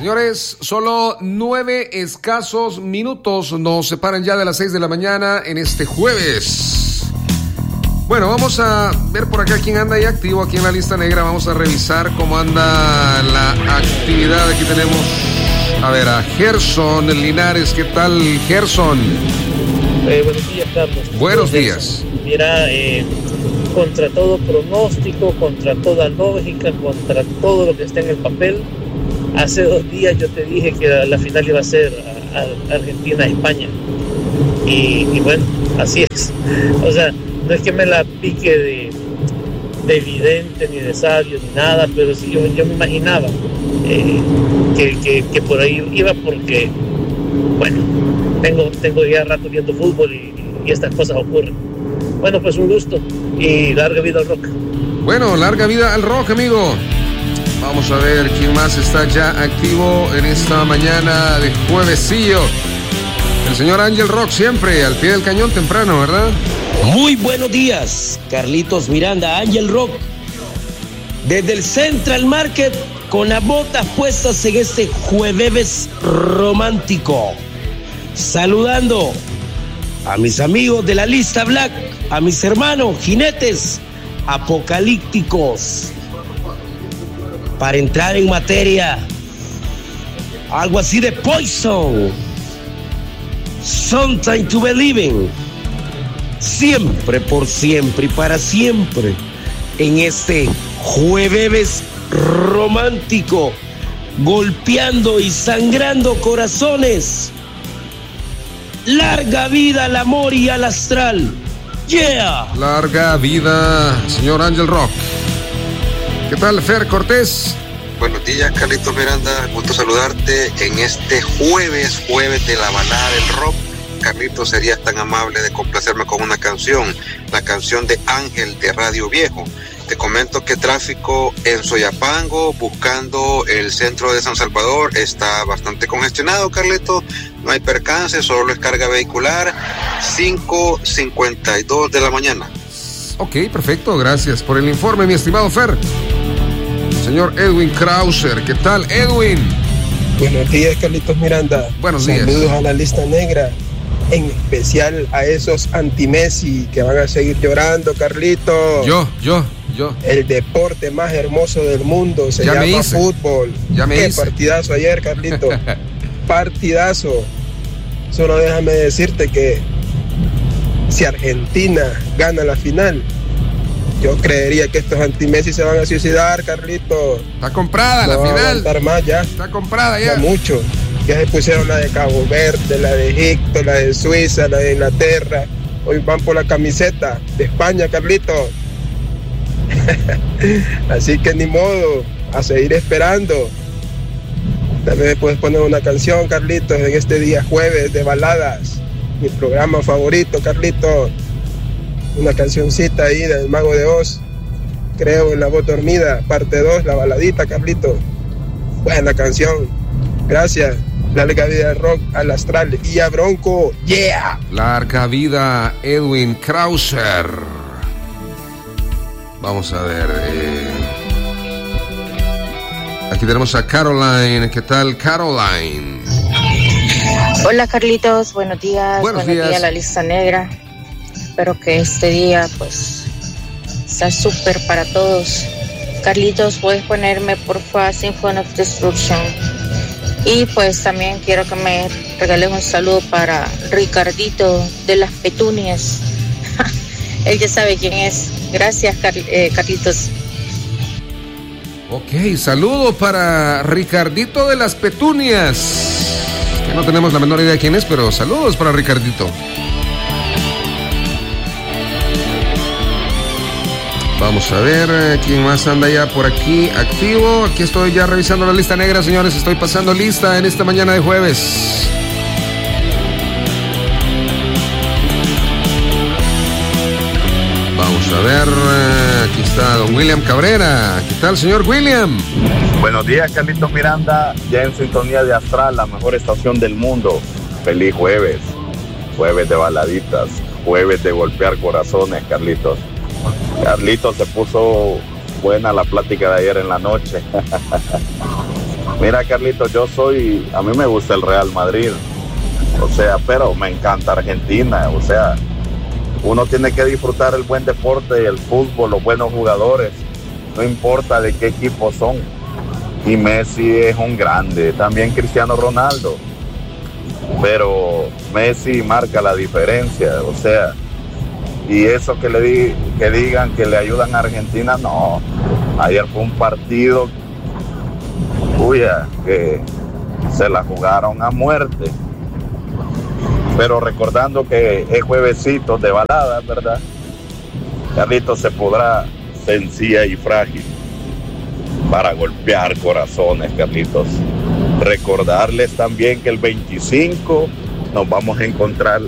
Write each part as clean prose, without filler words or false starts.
Señores, solo 9 escasos minutos nos separan ya de las 6 de la mañana en este jueves. Bueno, vamos a ver por acá quién anda ahí activo aquí en la lista negra. Vamos a revisar cómo anda la actividad. Aquí tenemos, a ver, a Gerson Linares. ¿Qué tal, Gerson? Buenos días, Carlos. Buenos días. Mira, contra todo pronóstico, contra toda lógica, contra todo lo que está en el papel, hace 2 días yo te dije que la final iba a ser Argentina-España. Y bueno, así es. O sea, no es que me la pique de evidente, ni de sabio, ni nada, pero sí yo me imaginaba que por ahí iba, porque, bueno, tengo ya rato viendo fútbol y estas cosas ocurren. Bueno, pues un gusto y larga vida al rock. Bueno, larga vida al rock, amigo. Vamos a ver quién más está ya activo en esta mañana de juevesillo. El señor Ángel Rock, siempre al pie del cañón temprano, ¿verdad? Muy buenos días, Carlitos Miranda, Ángel Rock. Desde el Central Market, con las botas puestas en este jueves romántico. Saludando a mis amigos de la lista Black, a mis hermanos jinetes apocalípticos. Para entrar en materia, algo así de Poison, Something to Believe in, siempre, por siempre y para siempre, en este jueves romántico, golpeando y sangrando corazones. Larga vida al amor y al astral. Yeah. Larga vida, señor Ángel Rock. ¿Qué tal, Fer Cortés? Buenos días, Carlitos Miranda. Gusto saludarte en este jueves de la balada del rock. Carlitos, serías tan amable de complacerme con una canción, la canción de Ángel de Radio Viejo. Te comento que tráfico en Soyapango, buscando el centro de San Salvador, está bastante congestionado, Carlitos. No hay percance, solo es carga vehicular. 5:52 de la mañana. Ok, perfecto, gracias por el informe, mi estimado Fer. Señor Edwin Krauser, ¿qué tal, Edwin? Buenos días, Carlitos Miranda. Buenos días. Saludos a la lista negra, en especial a esos anti-Messi que van a seguir llorando, Carlitos. Yo. El deporte más hermoso del mundo se llama fútbol. Qué partidazo ayer, Carlitos. Partidazo. Solo déjame decirte que si Argentina gana la final, yo creería que estos anti-Messi se van a suicidar, Carlitos. Está comprada no la final. No va a aguantar más ya. Está comprada ya. No mucho. Ya se pusieron la de Cabo Verde, la de Egipto, la de Suiza, la de Inglaterra. Hoy van por la camiseta de España, Carlitos. Así que ni modo, a seguir esperando. Tal vez puedes poner una canción, Carlitos, en este día jueves de baladas. Mi programa favorito, Carlitos. Una cancioncita ahí del Mago de Oz. Creo en la voz dormida, parte 2, la baladita, Carlitos. Buena canción. Gracias. Larga vida al rock, al astral y a Bronco. Yeah. Larga vida, Edwin Krauser. Vamos a ver. Aquí tenemos a Caroline. ¿Qué tal, Caroline? Hola, Carlitos. Buenos días. Buenos días, la lista negra. Espero que este día, pues, sea súper para todos. Carlitos, ¿puedes ponerme, porfa, Symphony of Destruction? Y pues también quiero que me regales un saludo para Ricardito de las Petunias. Él ya sabe quién es. Gracias, Carlitos. Ok, saludo para Ricardito de las Petunias. Que no tenemos la menor idea de quién es, pero saludos para Ricardito. Vamos a ver quién más anda ya por aquí activo. Aquí estoy ya revisando la lista negra, señores. Estoy pasando lista en esta mañana de jueves. Vamos a ver, aquí está don William Cabrera. ¿Qué tal, señor William? Buenos días, Carlitos Miranda. Ya en sintonía de Astral, la mejor estación del mundo. Feliz jueves. Jueves de baladitas. Jueves de golpear corazones, Carlitos. Carlitos, se puso buena la plática de ayer en la noche. Mira, Carlitos, a mí me gusta el Real Madrid, o sea, pero me encanta Argentina, o sea, uno tiene que disfrutar el buen deporte, el fútbol, los buenos jugadores, no importa de qué equipo son. Y Messi es un grande, también Cristiano Ronaldo, pero Messi marca la diferencia, o sea, y eso que digan que le ayudan a Argentina, no. Ayer fue un partido que se la jugaron a muerte, pero recordando que es juevesito de baladas, ¿verdad? Carlitos, se podrá sencilla y frágil para golpear corazones, Carlitos. Recordarles también que el 25 nos vamos a encontrar,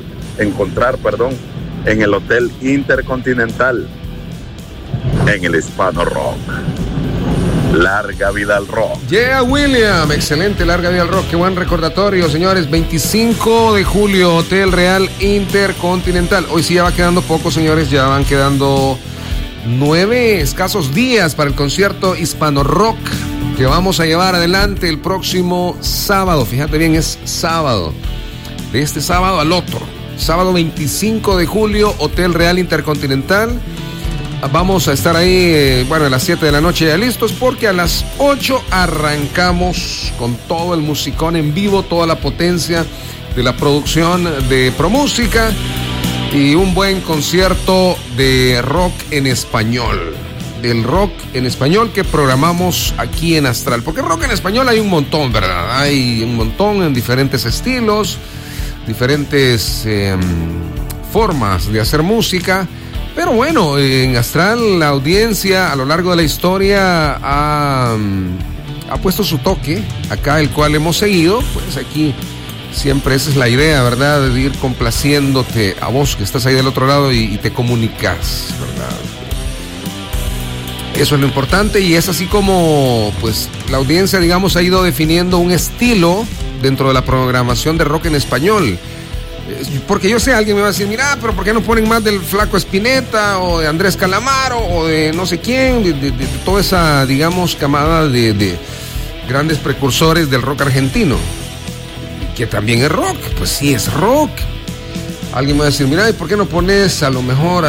en el Hotel Intercontinental, en el Hispano Rock. Larga vida al rock. Yeah, William, excelente, larga vida al rock. Qué buen recordatorio, señores. 25 de julio, Hotel Real Intercontinental. Hoy sí ya va quedando poco, señores. Ya van quedando 9 escasos días para el concierto Hispano Rock que vamos a llevar adelante el próximo sábado. Fíjate bien, es sábado. De este sábado al otro. Sábado 25 de julio, Hotel Real Intercontinental. Vamos a estar ahí, a las 7 de la noche ya listos, porque a las 8 arrancamos con todo el musicón en vivo, toda la potencia de la producción de ProMúsica y un buen concierto de rock en español. Del rock en español que programamos aquí en Astral, porque rock en español hay un montón, ¿verdad? Hay un montón en diferentes estilos, diferentes formas de hacer música. Pero bueno, en Astral la audiencia a lo largo de la historia ha puesto su toque, acá el cual hemos seguido, pues aquí siempre esa es la idea, ¿verdad? De ir complaciéndote a vos que estás ahí del otro lado y te comunicas, ¿verdad? Eso es lo importante y es así como pues la audiencia, digamos, ha ido definiendo un estilo dentro de la programación de rock en español. Porque yo sé, alguien me va a decir, mira, pero ¿por qué no ponen más del Flaco Spinetta o de Andrés Calamaro o de no sé quién, de toda esa, digamos, camada de grandes precursores del rock argentino? Que también es rock, pues sí, es rock. Alguien me va a decir, mira, ¿y por qué no pones a lo mejor a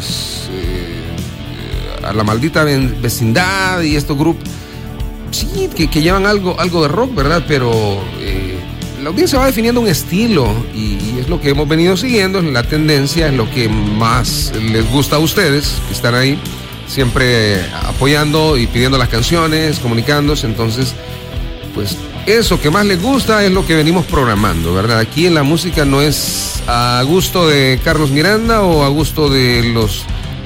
la Maldita Vecindad y estos grupos? Sí, que llevan algo de rock, ¿verdad? Pero la audiencia va definiendo un estilo y es lo que hemos venido siguiendo, es la tendencia, es lo que más les gusta a ustedes, que están ahí siempre apoyando y pidiendo las canciones, comunicándose. Entonces, pues eso que más les gusta es lo que venimos programando, ¿verdad? Aquí en la música no es a gusto de Carlos Miranda o a gusto de los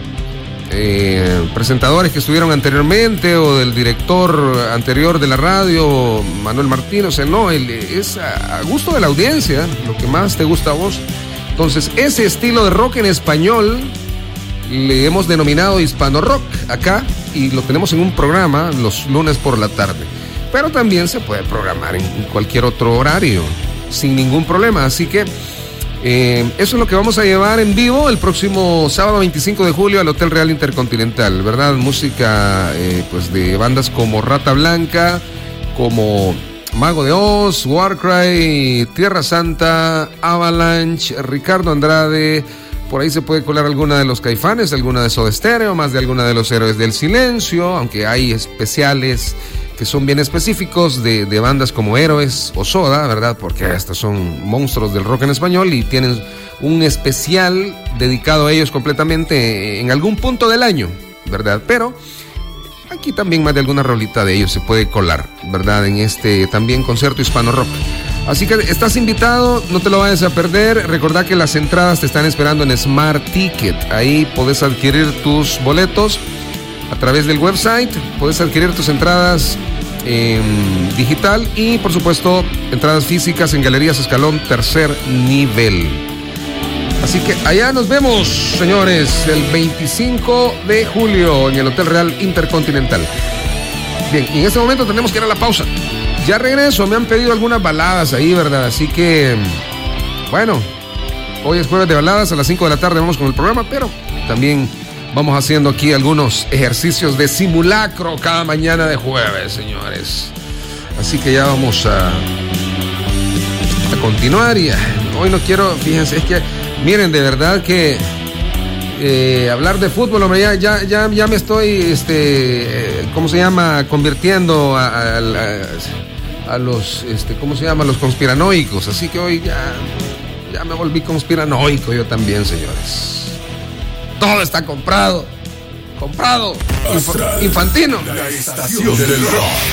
presentadores que estuvieron anteriormente o del director anterior de la radio, Manuel Martín, o sea, no, es a gusto de la audiencia, lo que más te gusta a vos. Entonces, ese estilo de rock en español le hemos denominado Hispano Rock acá y lo tenemos en un programa los lunes por la tarde, pero también se puede programar en cualquier otro horario sin ningún problema, así que eso es lo que vamos a llevar en vivo el próximo sábado 25 de julio al Hotel Real Intercontinental, ¿verdad? Música pues de bandas como Rata Blanca, como Mago de Oz, Warcry, Tierra Santa, Avalanche, Ricardo Andrade. Por ahí se puede colar alguna de los Caifanes, alguna de Soda Stereo, más de alguna de los Héroes del Silencio, aunque hay especiales que son bien específicos de bandas como Héroes o Soda, ¿verdad? Porque estos son monstruos del rock en español y tienen un especial dedicado a ellos completamente en algún punto del año, ¿verdad? Pero aquí también más de alguna rolita de ellos se puede colar, ¿verdad? En este también concierto Hispano Rock. Así que estás invitado, no te lo vayas a perder. Recordá que las entradas te están esperando en Smart Ticket. Ahí podés adquirir tus boletos a través del website, puedes adquirir tus entradas en digital y por supuesto entradas físicas en Galerías Escalón tercer nivel. Así que allá nos vemos, señores, el 25 de julio en el Hotel Real Intercontinental. Bien, y en este momento tenemos que ir a la pausa. Ya regreso, me han pedido algunas baladas ahí, ¿verdad? Así que, bueno, hoy es jueves de baladas, a las 5 de la tarde vamos con el programa, pero también vamos haciendo aquí algunos ejercicios de simulacro cada mañana de jueves, señores. Así que ya vamos a continuar. Y hoy no quiero, fíjense, es que miren, de verdad que hablar de fútbol, hombre, ya me estoy, ¿cómo se llama? Convirtiendo a los, ¿cómo se llama? Los conspiranoicos. Así que hoy ya me volví conspiranoico yo también, señores. Todo está comprado. Infantino. La estación del rock.